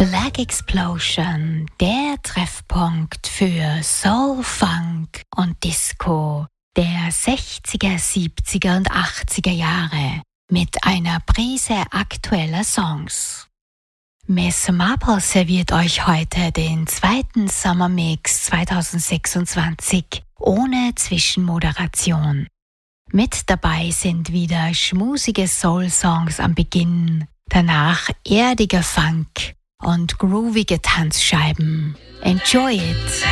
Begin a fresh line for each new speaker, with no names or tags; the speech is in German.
Black Explosion, der Treffpunkt für Soul, Funk und Disco der 60er, 70er und 80er Jahre mit einer Prise aktueller Songs. Miss Marple serviert euch heute den zweiten Summer Mix 2026 ohne Zwischenmoderation. Mit dabei sind wieder schmusige Soul-Songs am Beginn, danach erdiger Funk und groovige Tanzscheiben. Enjoy it!